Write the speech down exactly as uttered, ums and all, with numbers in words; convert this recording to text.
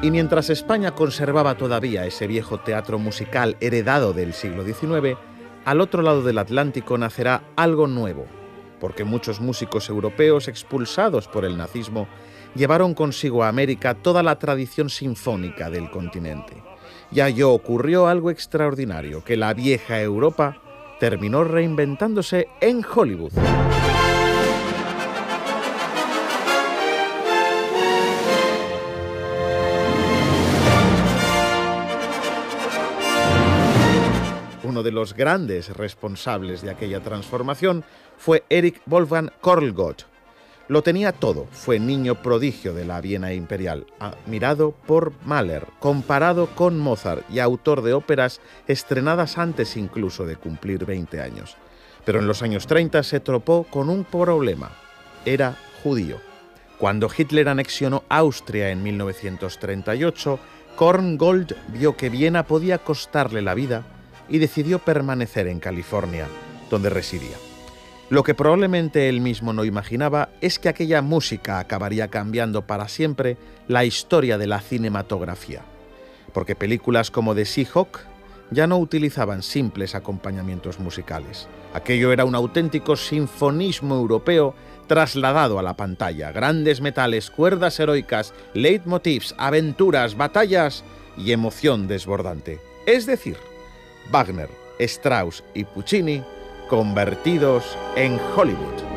Y mientras España conservaba todavía ese viejo teatro musical heredado del siglo diecinueve, al otro lado del Atlántico nacerá algo nuevo, porque muchos músicos europeos expulsados por el nazismo llevaron consigo a América toda la tradición sinfónica del continente. Y allí ocurrió algo extraordinario, que la vieja Europa terminó reinventándose en Hollywood. Uno de los grandes responsables de aquella transformación fue Erich Wolfgang Korngold. Lo tenía todo, fue niño prodigio de la Viena imperial, admirado por Mahler, comparado con Mozart y autor de óperas estrenadas antes incluso de cumplir veinte años. Pero en los años treinta se topó con un problema: era judío. Cuando Hitler anexionó Austria en mil novecientos treinta y ocho, Korngold vio que Viena podía costarle la vida y decidió permanecer en California, donde residía. Lo que probablemente él mismo no imaginaba es que aquella música acabaría cambiando para siempre la historia de la cinematografía, porque películas como The Seahawk ya no utilizaban simples acompañamientos musicales. Aquello era un auténtico sinfonismo europeo trasladado a la pantalla. Grandes metales, cuerdas heroicas, leitmotivs, aventuras, batallas y emoción desbordante. Es decir, Wagner, Strauss y Puccini convertidos en Hollywood.